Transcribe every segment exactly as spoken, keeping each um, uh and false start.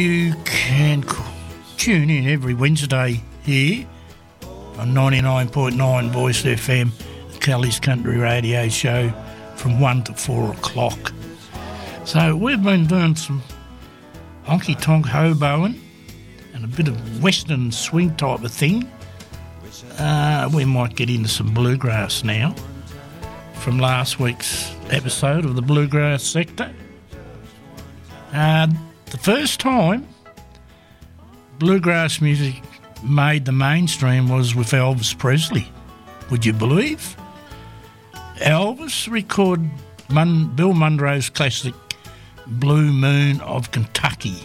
You can tune in every Wednesday here on ninety-nine point nine Voice F M, the Kelly's Country Radio Show, from one to four o'clock. So we've been doing some honky-tonk hoboing and a bit of western swing type of thing. Uh, we might get into some bluegrass now from last week's episode of the Bluegrass Sector. Uh, the first time bluegrass music made the mainstream was with Elvis Presley. Would you believe? Elvis recorded Mun- Bill Monroe's classic Blue Moon of Kentucky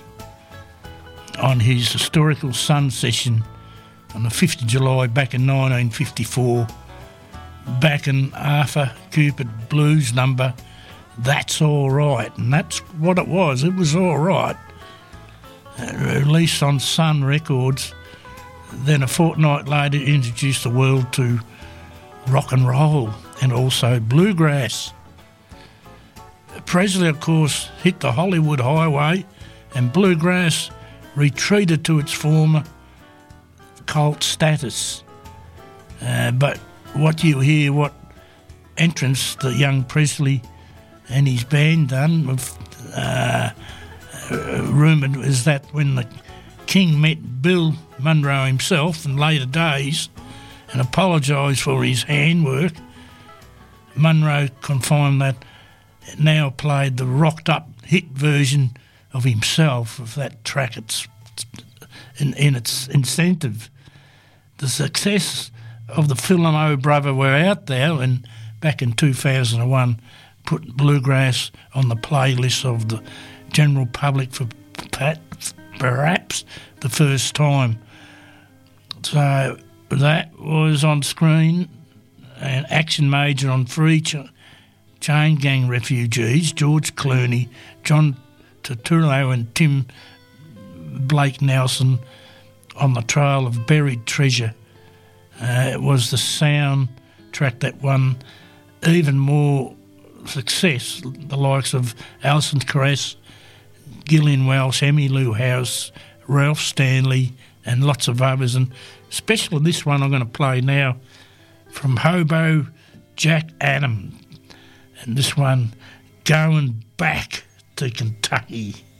on his historical Sun session on the fifth of July back in nineteen fifty-four, back in Arthur Cupid Blues number, That's All Right. And that's what it was. It was all right. Uh, released on Sun Records. Then a fortnight later introduced the world to rock and roll and also bluegrass. Presley, of course, hit the Hollywood highway and bluegrass retreated to its former cult status. Uh, but what you hear, what entrance the young Presley and his band done, with, uh, uh, rumoured is that when the King met Bill Monroe himself in later days and apologised for his handwork, Monroe confirmed that it now played the rocked-up hit version of himself of that track it's, in, in its incentive. The success of the Phil and O Brother were out there, and back in two thousand one put bluegrass on the playlist of the general public for perhaps the first time. So that was on screen, an action major on Free Ch- Chain Gang Refugees, George Clooney, John Turturro and Tim Blake Nelson on the Trail of Buried Treasure. Uh, it was the soundtrack that won even more success, the likes of Alison Krauss, Gillian Welsh, Emmylou House, Ralph Stanley and lots of others, and especially this one I'm going to play now from Hobo Jack Adam, and this one, Going Back to Kentucky.